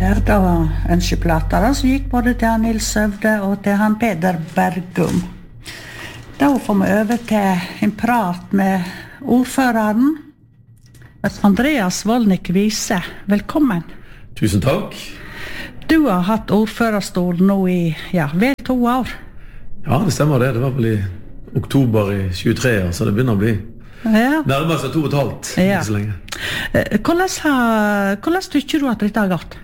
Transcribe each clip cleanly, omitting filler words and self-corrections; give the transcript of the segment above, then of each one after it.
Ja, det var ønskeplaterne som gikk både til han Nils Søvde og til han Peder Bergum. Da får vi over til en prat med ordføreren. Andreas Vollnik Vise, velkommen. Tusen takk. Du har hatt ordførerstol nå i, vel 2 år. Ja, det stemmer det. Det var vel i oktober i 23, så det begynner å bli nærmere seg 2,5, ikke så lenge. Hvordan tykker du at dette har gått?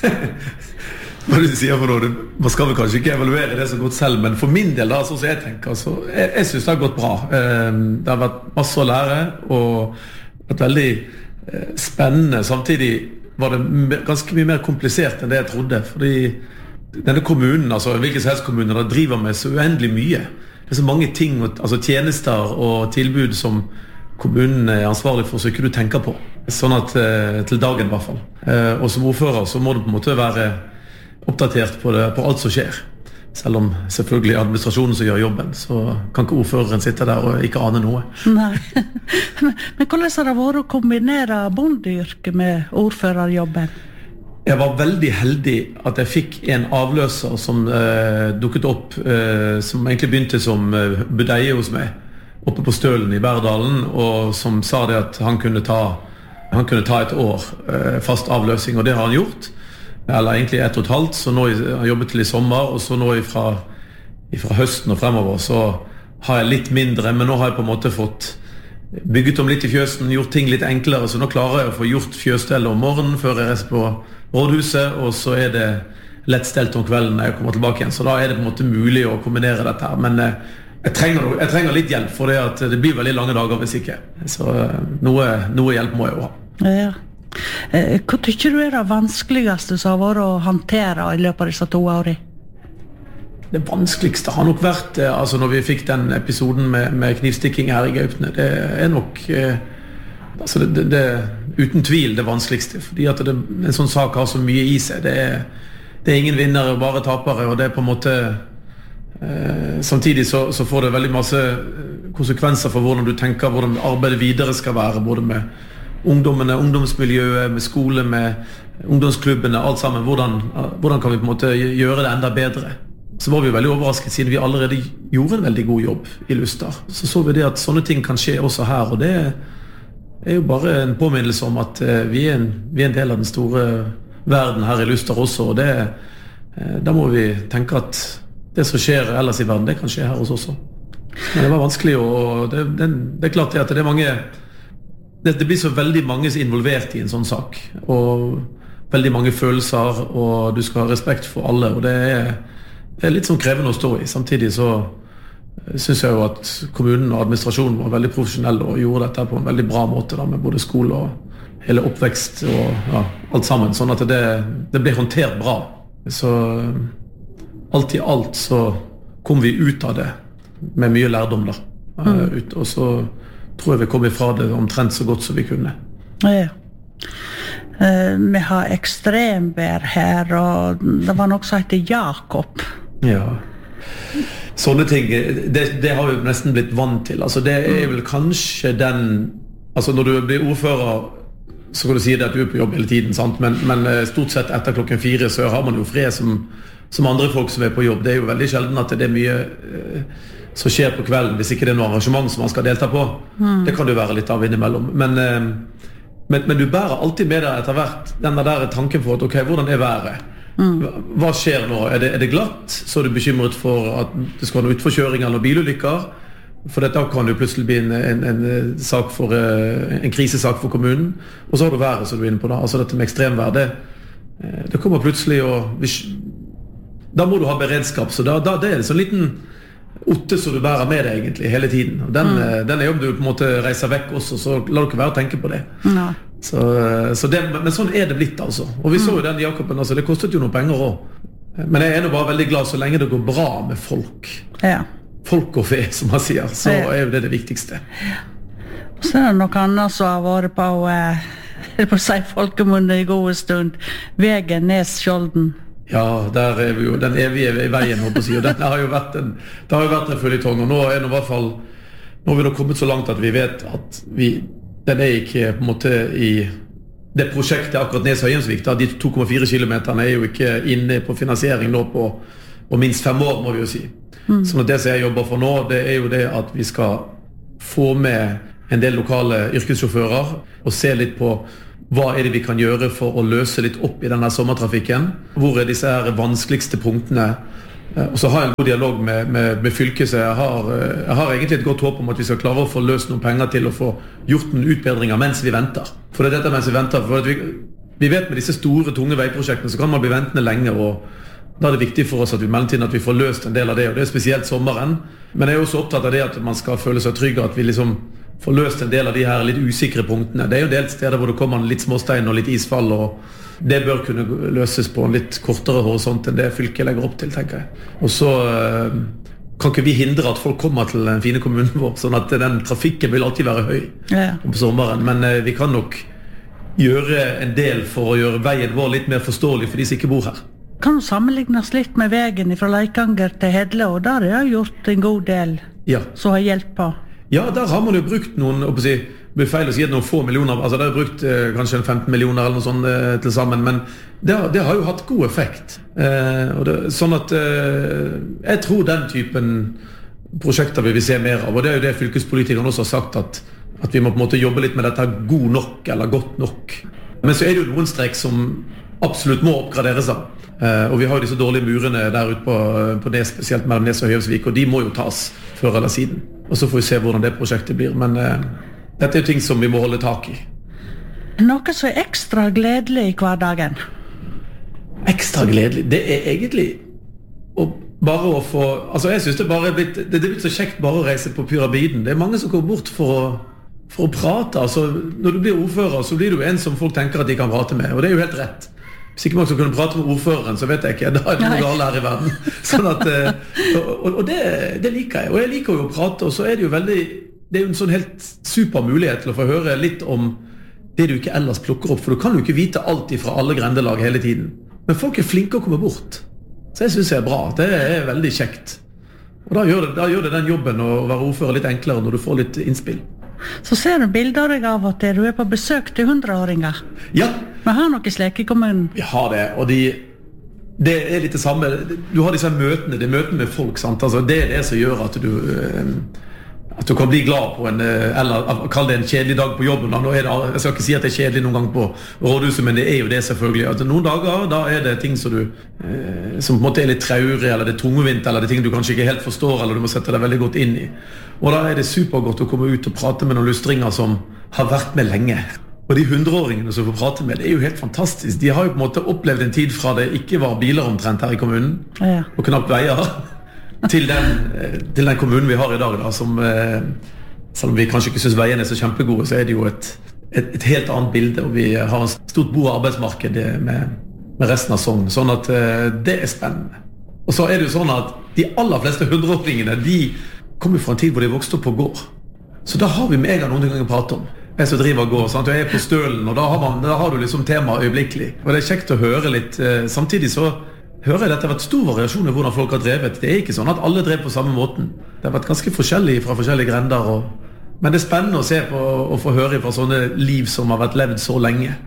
Hva du sier for noe, man skal vel kanskje ikke evaluere det så godt selv, men for min del da, sånn som jeg tenker, så jeg synes det har gått bra. Det har vært masse å lære, og vært veldig spennende. Samtidig var det ganske mye mer komplisert enn det jeg trodde, fordi denne kommunen, altså hvilken som helst kommune, da driver med så uendelig mye. Det så mange ting, altså tjenester og tilbud som kommunen ansvarlig for, så ikke du tenker på. Sånn at til dagen i hvert fall. Og som ordfører så må du på en måte være oppdatert på alt som skjer. Selv om selvfølgelig administrasjonen som gjør jobben, så kan ikke ordføreren sitte der og ikke ane noe. Nei. Men hvordan har det vært å kombinere bondeyrket med ordførerjobben? Jeg var veldig heldig at jeg fikk en avløser som dukket opp, som egentlig begynte som budeie hos meg, oppe på Stølen i Bærdalen, og som sa det at han kunne ta 1 år fast avløsning, og det har han gjort. Eller egentlig 1,5, så nå har han jobbet til i sommer, og så nå fra høsten og fremover så har jeg litt mindre, men nå har jeg på en måte fått bygget om litt i fjøsen, gjort ting litt enklere, så nå klarer jeg å få gjort fjøsstellet om morgenen før jeg reiser på rådhuset, og så det lettstelt om kvelden når jeg kommer tilbake igjen, så da det på en måte mulig å kombinere dette her, men jeg trenger litt hjelp, for det blir veldig lange dager hvis ikke, så noe hjelp må jeg jo ha. Ja. Hva tykker du det vanskeligste som har vært å håndtere i løpet av disse 2 årene? Det vanskeligste har nok vært altså når vi fikk den episoden med knivstikking her i Gaupne. Det nok altså det uten tvil det vanskeligste, fordi at en sånn sak har så mye i seg. Det ingen vinnere, bare tapere, og det på en måte samtidig så får det veldig masse konsekvenser for hvordan du tenker, hvordan arbeidet videre skal være, både med ungdommene, ungdomsmiljøet, med skole, med ungdomsklubbene, alt sammen. Hvordan kan vi på en måte gjøre det enda bedre? Så var vi veldig overrasket siden vi allerede gjorde en veldig god jobb i Luster. Så vi det at sånne ting kan skje også her, og det jo bare en påminnelse om at vi en del av den store verden her i Luster også, og da må vi tenke at det som skjer ellers i verden, det kan skje her hos oss også. Men det var vanskelig, og det klart at det mange det blir så veldig mange involvert i en sånn sak, og veldig mange følelser, og du skal ha respekt for alle, og det litt sånn krevende å stå i. Samtidig så synes jeg jo at kommunen og administrasjonen var veldig profesjonelle og gjorde dette på en veldig bra måte da, med både skole og hele oppvekst og alt sammen, sånn at det ble håndtert bra. Så alt i alt så kom vi ut av det med mye lærdom da, og så tror jeg vi kom ifra det omtrent så godt som vi kunne. Ja. Vi har ekstremvær her, og det var noe som heter Jakob. Ja. Sånne ting, det har vi nesten blitt vant til. Altså det vel kanskje altså når du blir ordfører, så kan du si det at du på jobb hele tiden, sant? Men stort sett etter 4:00 så har man jo fred som andre folk som på jobb. Det jo veldig sjelden at det mye som skjer på kvelden, hvis ikke det noe arrangement som man skal delta på. Det kan jo være litt av innimellom. Men du bærer alltid med deg etter hvert denne der tanken for at, ok, hvordan været? Hva skjer nå? Det glatt? Så du bekymret for at det skal være noe utforkjøring eller bilulykker? For da kan det jo plutselig bli en sak en krisesak for kommunen. Og så har du været som du inne på da. Altså dette med ekstremvær, det kommer plutselig, og da må du ha beredskap. Så da det en sånn liten otte som du bærer med deg egentlig hele tiden, og den jobb du på en måte reiser vekk også, så la du ikke være å tenke på det. Men sånn det blitt altså, og vi så jo den Jakoben, altså, det kostet jo noen penger også, men jeg nå bare veldig glad så lenge det går bra med folk, folk og fe som man sier, så jo det viktigste. Så det noe annet som har vært på å si folkemunne i gode stund, Vegen Nes-Skjolden. Ja, der vi jo den evige veien, håper jeg å si, og det har jo vært en føljetong, og nå det i hvert fall, nå har vi nå kommet så langt at vi vet at den ikke på en måte det prosjektet akkurat Nes-Høyemsvik, de 2,4 kilometerne jo ikke inne på finansiering nå på minst 5 år, må vi jo si. Så det som jeg jobber for nå, det jo det at vi skal få med en del lokale yrkessjåfører og se litt på hva det vi kan gjøre for å løse litt opp i denne sommertrafikken. Hvor disse her vanskeligste punktene? Og så har jeg en god dialog med fylket, så jeg har egentlig et godt håp om at vi skal klare å få løst noen penger til å få gjort noen utbedringer mens vi venter. For det dette mens vi venter, for at vi vet med disse store, tunge veiprosjektene så kan man bli ventende lenge, og da det viktig for oss at vi mellomtiden at vi får løst en del av det, og det spesielt sommeren. Men jeg også opptatt av det at man skal føle seg trygg, at vi liksom får løst en del av de her litt usikre punktene. Det jo en del steder hvor det kommer litt småstein og litt isfall, og det bør kunne løses på en litt kortere horisont enn det fylket legger opp til, tenker jeg. Og så kan ikke vi hindre at folk kommer til den fine kommunen vår, sånn at den trafikken vil alltid være høy på sommeren, men vi kan nok gjøre en del for å gjøre veien vår litt mer forståelig for de som ikke bor her. Kan du sammenlignes litt med veien fra Leikanger til Hedle, og der har gjort en god del som har hjulpet på? Ja, der har man jo brukt noen, det blir feil å si noen få millioner, altså der har brukt kanskje 15 millioner eller noe sånt til sammen, men det har jo hatt god effekt. Og sånn at jeg tror den typen prosjekter vil vi se mer av, og det jo det fylkespolitikerne også har sagt, at vi må på en måte jobbe litt med dette god nok eller godt nok. Men så det jo noen strekk som absolutt må oppgraderes av. Og vi har jo disse dårlige murene der ute på det, spesielt mellom Nes og Høyemsvik, og de må jo tas før eller siden. Og så får vi se hvordan det prosjektet blir, men dette jo ting som vi må holde tak i. Noe som ekstra gledelig i hverdagen? Ekstra gledelig? Det egentlig bare å få... Altså jeg synes det bare det blitt så kjekt bare å reise på Pyramiden. Det mange som går bort for å prate. Altså, når du blir ordfører, så blir du en som folk tenker at de kan prate med, og det jo helt rett. Hvis ikke man skal kunne prate med ordføreren, så vet jeg ikke, da det noe galt her i verden. Sånn at, og det liker jeg, og jeg liker jo å prate, og så det jo veldig, det jo en sånn helt super mulighet til å få høre litt om det du ikke ellers plukker opp, for du kan jo ikke vite alt fra alle grendelag hele tiden. Men folk flinke å komme bort. Så jeg synes det bra, det veldig kjekt. Og da gjør det den jobben å være ordfører litt enklere når du får litt innspill. Så ser du bilder av at du på besøk til 100-åringer. Ja. Vi har noe slik i kommunen. Vi har det, og det litt det samme. Du har disse møtene, det møtene med folk, sant? Altså, det det som gjør at du kan bli glad på eller kall det en kjedelig dag på jobben. Jeg skal ikke si at det kjedelig noen gang på rådhuset, men det jo det selvfølgelig. At noen dager, da det ting som på en måte litt traurig, eller det tungvint, eller det ting du kanskje ikke helt forstår, eller du må sette deg veldig godt inn i. Og da det supergodt å komme ut og prate med noen lustringer som har vært med lenge. Og de 100-åringene som får prate med, det jo helt fantastisk. De har jo på en måte opplevd en tid fra det ikke var biler omtrent her i kommunen, og knapt veier, til den kommunen vi har i dag, da, som selv om vi kanskje ikke synes veiene så kjempegode, så det jo et helt annet bilde, og vi har en stort bo- og arbeidsmarked med resten av Sogn, sånn at det spennende. Og så det jo sånn at de aller fleste 100-åringene, de kommer fra en tid hvor de vokste opp på gård. Så da har vi med en gang noen ganger å prate om. Jeg som driver gård, sant? Jeg på stølen, og da har du liksom tema øyeblikkelig. Og det kjekt å høre litt. Samtidig så hører jeg at det har vært stor variasjon i hvordan folk har drevet. Det ikke sånn at alle drev på samme måten. Det har vært ganske forskjellig fra forskjellige grender. Men det spennende å se på og få høre fra sånne liv som har vært levd så lenge.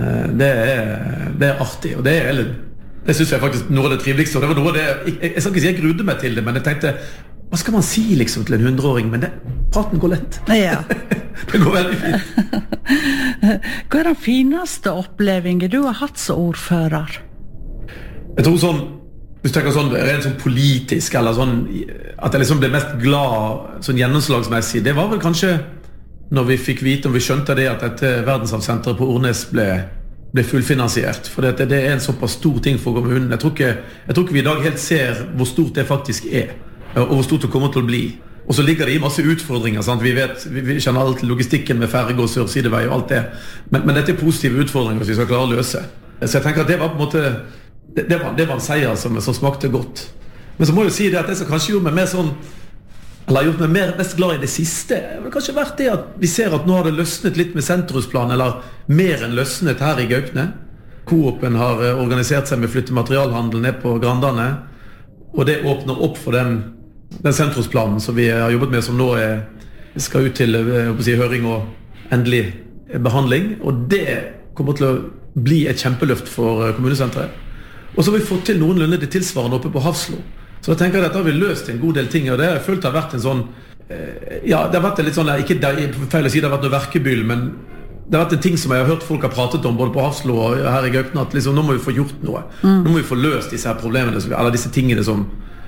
Det artig, og det synes jeg faktisk noe av det triveligste. Og det var noe av det, jeg skal ikke si jeg grudde meg til det, men jeg tenkte, hva skal man si liksom til en 100-åring? Men praten går lett. Ja. Det går veldig fint. Hva den fineste opplevingen du har hatt som ordfører? Jeg tror sånn, hvis du tenker sånn, rent sånn politisk, eller sånn, at jeg liksom ble mest glad sånn gjennomslagsmessig, det var vel kanskje når vi fikk vite, og vi skjønte det, at dette verdenshavssenteret på Ornes ble fullfinansiert. For det en såpass stor ting for kommunen. Jeg tror ikke vi i dag helt ser hvor stort det faktisk og hvor stort det kommer til å bli. Og så ligger det i masse utfordringer, sant? Vi kjenner alt logistikken med ferge og sørsidevei og alt det. Men dette positive utfordringer som vi skal klare å løse. Så jeg tenker at det var på en måte, det var en seier som smakte godt. Men så må jeg jo si det at det som kanskje gjorde meg mer sånn, eller har gjort meg mest glad i det siste, det har kanskje vært det at vi ser at nå har det løsnet litt med sentrumsplan, eller mer enn løsnet her i Gaupne. Coop-en har organisert seg med flyttematerialhandel ned på Grandane, og det åpner opp for den sentrumsplanen som vi har jobbet med, som nå skal ut til høring og endelig behandling, og det kommer til å bli et kjempeløft for kommunesenteret. Og så har vi fått til noenlunde det tilsvarende oppe på Hafslo. Så da tenker jeg at da har vi løst en god del ting, og det har jeg følt har vært en sånn, ja, det har vært en litt sånn, ikke feil å si det har vært noe verkebyll, men det har vært en ting som jeg har hørt folk har pratet om både på Hafslo og her i Gaupne, at liksom, nå må vi få gjort noe. Nå må vi få løst disse her problemene, eller disse tingene som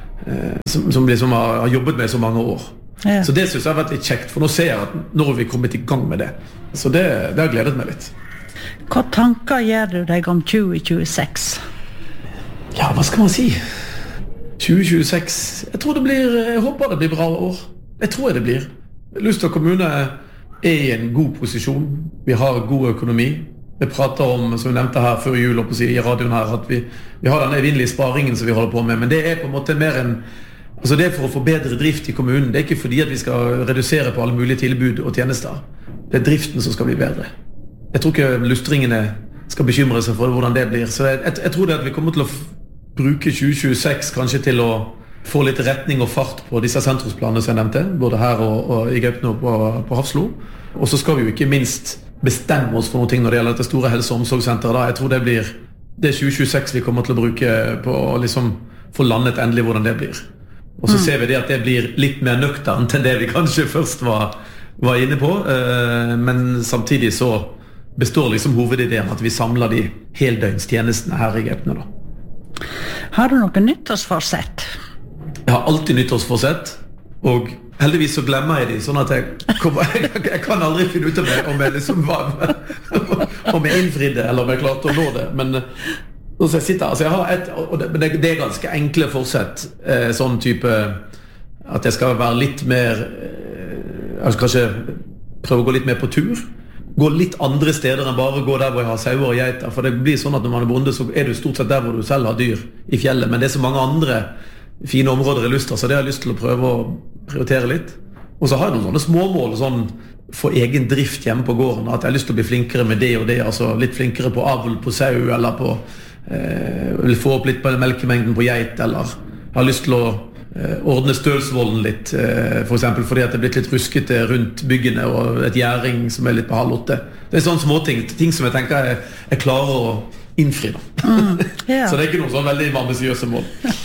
liksom har jobbet med i så mange år. Ja. Så det synes jeg har vært litt kjekt, for nå ser jeg at nå har vi kommet i gang med det. Så det har gledet meg litt. Hva tanker gjør du deg om 2026? Ja, hva skal man si? 2026, jeg håper det blir bra år. Jeg tror det blir. Luster kommune i en god posisjon. Vi har god økonomi. Vi prater om, som vi nevnte her før jul i radioen her, at vi har den evinnelige sparingen som vi holder på med, men det på en måte mer enn, altså det for å få bedre drift i kommunen. Det ikke fordi at vi skal redusere på alle mulige tilbud og tjenester. Det driften som skal bli bedre. Jeg tror ikke lustringene skal bekymre seg for hvordan det blir. Så jeg tror det at vi kommer til å bruke 2026 kanskje til å få litt retning og fart på disse sentrumsplanene som jeg nevnte, både her og i Gaupne og på Hafslo. Og så skal vi jo ikke minst bestemme oss for noen ting når det gjelder dette store helse- og omsorgssenteret. Jeg tror det blir det 2026 vi kommer til å bruke på å liksom få landet endelig hvordan det blir. Og så ser vi det at det blir litt mer nøkternt enn det vi kanskje først var inne på, men samtidig så består liksom hovedideen at vi samler de heldøgnstjenestene her i Gaupne da. Har du noe nyttårsforsett? Jeg har alltid nyttårsforsett, og heldigvis så glemmer jeg de, sånn at jeg kan aldri finne ut av meg om jeg liksom om jeg innfridde, eller om jeg klarte å nå det. Men så jeg sitter, altså jeg har det ganske enkle forsett, sånn type at jeg skal være litt mer, jeg skal kanskje prøve å gå litt mer på tur, gå litt andre steder enn bare gå der hvor jeg har sauer og geiter, for det blir sånn at når man bonde så du stort sett der hvor du selv har dyr i fjellet, men det så mange andre fine områder i Luster, så det har jeg lyst til å prøve å prioritere litt. Og så har jeg noen sånne småmål sånn, for egen drift hjemme på gården, at jeg har lyst til å bli flinkere med det og det, altså litt flinkere på avl på sau, eller på vil få opp litt på melkemengden på geit, eller jeg har lyst til å ordne stølsvolden litt, for eksempel fordi at det er blitt litt ruskete rundt byggene og et gjæring som litt på 7:30. Det sånne småting, ting som jeg tenker jeg klarer å innfri da. Ja. Så det ikke noen sånn veldig ambisiøse mål.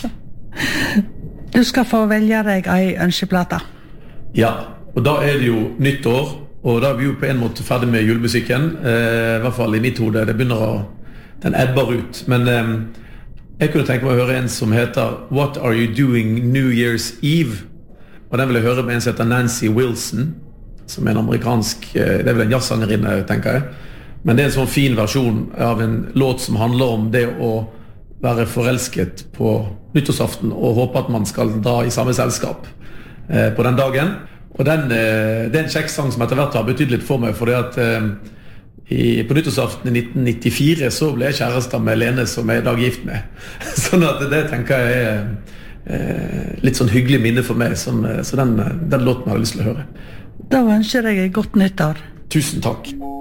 Du skal få velge deg ei ønskeplate. Ja, og da det jo nyttår, og da vi jo på en måte ferdig med julemusikken, i hvert fall i mitt hode, det begynner den ebber ut, men jeg kunne tenke meg å høre en som heter What Are You Doing New Year's Eve? Og den vil jeg høre med en som heter Nancy Wilson, som en amerikansk, det vel en jazzsangerinne, tenker jeg. Men det en sånn fin versjon av en låt som handler om det å være forelsket på nyttårsaften og håpe at man skal dra i samme selskap på den dagen. Og det en kjekk sang som etter hvert har betydd litt for meg, fordi at på nyttårsaften i 1994 så ble jeg kjærester med Lene som jeg i dag gift med. Sånn at det tenker jeg litt sånn hyggelig minne for meg, så den låten har jeg lyst til å høre. Da ønsker jeg et godt nyttår. Tusen takk.